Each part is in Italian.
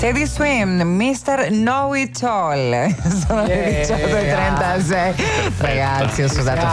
Teddy Swims, Mr. Know It All. Sono le 18:36. Ragazzi, ho sudato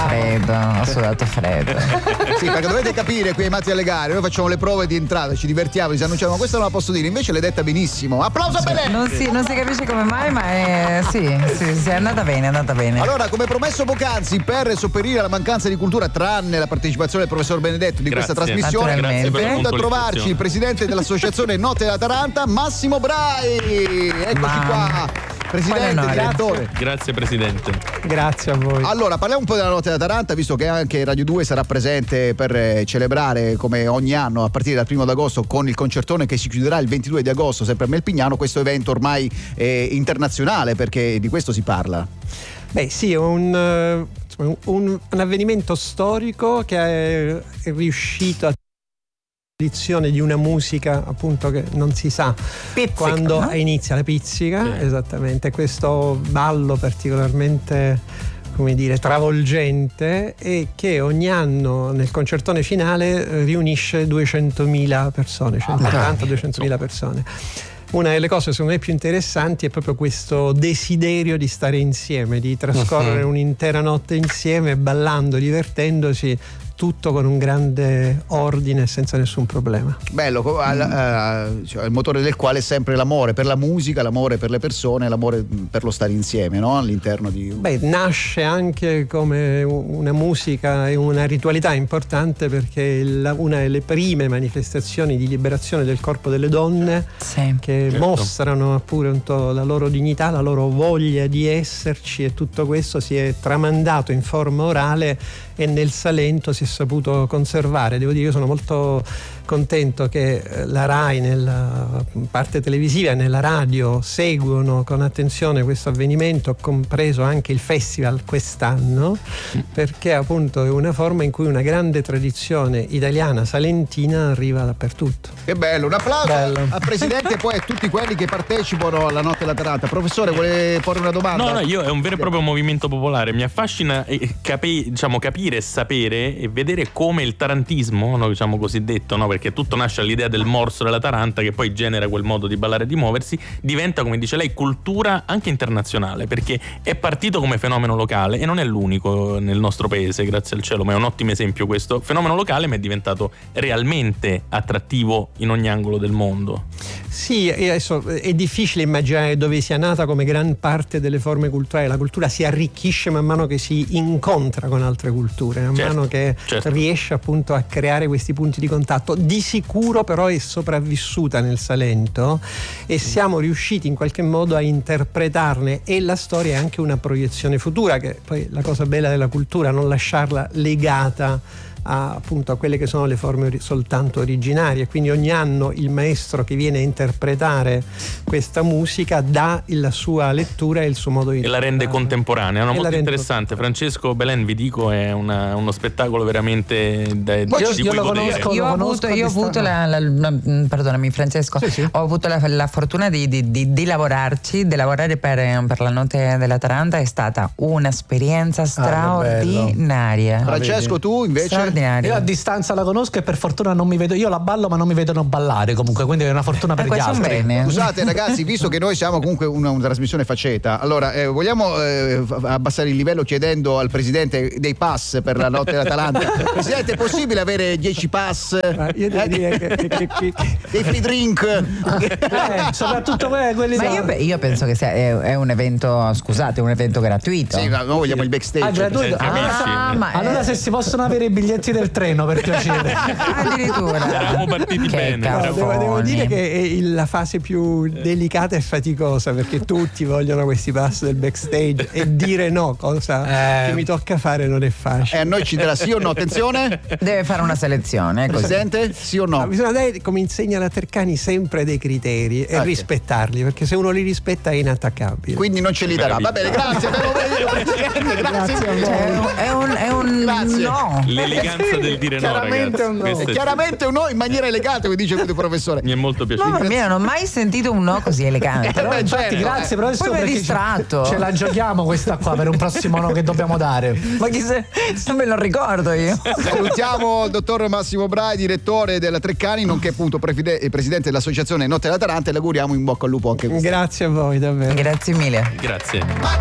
freddo. Sì, perché dovete capire, qui ai Matti alle Gare, noi facciamo le prove di entrata, ci divertiamo, ci annunciamo, ma questa non la posso dire, invece l'hai detta benissimo. Applauso per lei! Non si capisce come mai, ma sì, è andata bene. Allora, come promesso poc'anzi, per sopperire alla mancanza di cultura, tranne la partecipazione del professor Benedetto di questa trasmissione, è venuto a trovarci il presidente dell'associazione Notte della Taranta, Massimo Brai. Eccoci qua. Presidente, direttore. Grazie Presidente. Grazie a voi. Allora, parliamo un po' della Notte della Taranta, visto che anche Radio 2 sarà presente per celebrare, come ogni anno, a partire dal 1 d'agosto, con il concertone che si chiuderà il 22 di agosto, sempre a Melpignano, questo evento ormai internazionale, perché di questo si parla. Beh sì, è un avvenimento storico che è riuscito a edizione di una musica appunto che non si sa pizzica, quando no? Inizia la pizzica, esattamente, questo ballo particolarmente, come dire, travolgente, e che ogni anno nel concertone finale riunisce 200.000 persone, 180-200.000 persone. Una delle cose secondo me più interessanti è proprio questo desiderio di stare insieme, di trascorrere un'intera notte insieme, ballando, divertendosi, tutto con un grande ordine, senza nessun problema. Bello, cioè, il motore del quale è sempre l'amore per la musica, l'amore per le persone, l'amore per lo stare insieme, no? All'interno di... Beh, nasce anche come una musica e una ritualità importante, perché una delle prime manifestazioni di liberazione del corpo delle donne, che mostrano appunto la loro dignità, la loro voglia di esserci, e tutto questo si è tramandato in forma orale e nel Salento si è saputo conservare. Devo dire, io sono molto contento che la RAI, nella parte televisiva e nella radio, seguono con attenzione questo avvenimento, compreso anche il festival quest'anno, perché appunto è una forma in cui una grande tradizione italiana salentina arriva dappertutto. Che bello, un applauso al Presidente e poi a tutti quelli che partecipano alla Notte della Taranta. Professore, vuole porre una domanda? No, io è un vero e proprio movimento popolare, mi affascina capire e sapere e vedere come il tarantismo, no, diciamo cosiddetto, no, perché tutto nasce all'idea del morso della Taranta, che poi genera quel modo di ballare e di muoversi, diventa, come dice lei, cultura anche internazionale, perché è partito come fenomeno locale e non è l'unico nel nostro paese, grazie al cielo, ma è un ottimo esempio questo fenomeno locale, ma è diventato realmente attrattivo in ogni angolo del mondo. Sì, adesso è difficile immaginare dove sia nata come gran parte delle forme culturali. La cultura si arricchisce man mano che si incontra con altre culture, man mano che riesce appunto a creare questi punti di contatto. Di sicuro però è sopravvissuta nel Salento e siamo riusciti in qualche modo a interpretarne e la storia è anche una proiezione futura, che poi la cosa bella della cultura, non lasciarla legata appunto a quelle che sono le forme soltanto originarie. Quindi ogni anno il maestro che viene a interpretare questa musica dà la sua lettura e il suo modo di e la rende contemporanea, no? Molto interessante. Francesco Belen, vi dico, è uno spettacolo veramente io ho avuto perdonami Francesco, ho avuto la fortuna di lavorare per la Notte della Taranta. È stata un'esperienza straordinaria. Francesco, tu invece? Io a distanza la conosco e per fortuna non mi vedo, io la ballo ma non mi vedono ballare comunque, quindi è una fortuna per gli altri. Bene. Scusate ragazzi, visto che noi siamo comunque una trasmissione faceta, allora vogliamo abbassare il livello chiedendo al Presidente dei pass per la Notte dell'Atalanta. Presidente, è possibile avere 10 pass? Io devo dire che dei free drink? Soprattutto quelli io penso che è un evento, scusate, un evento gratuito. Sì, noi vogliamo il backstage. Allora se si possono avere i biglietti del treno, per piacere. Addirittura. Eravamo partiti bene. Devo dire che la fase più delicata e faticosa, perché tutti vogliono questi pass del backstage e dire no, cosa che mi tocca fare, non è facile. A noi ci darà sì o no? Attenzione, deve fare una selezione, così. Presidente, sì o no? Bisogna dare, come insegna la Tercani, sempre dei criteri e rispettarli, perché se uno li rispetta è inattaccabile. Quindi non ce li darà. Va bene, grazie. Grazie a voi. È un grazie. no. L'eleganza l'eleganza del dire no, ragazzi. No. Chiaramente un no in maniera elegante, come dice il professore. Mi è molto piaciuto. Mamma mia, non ho mai sentito un no così elegante. Però infatti, grazie professore. Poi mi hai distratto. Ce la giochiamo questa qua per un prossimo no che dobbiamo dare. Ma chi se non me lo ricordo io. Salutiamo il dottor Massimo Brai, direttore della Treccani, nonché appunto presidente dell'associazione Notte della Taranta, e le auguriamo in bocca al lupo anche questo. Grazie a voi, davvero. Grazie mille. Grazie.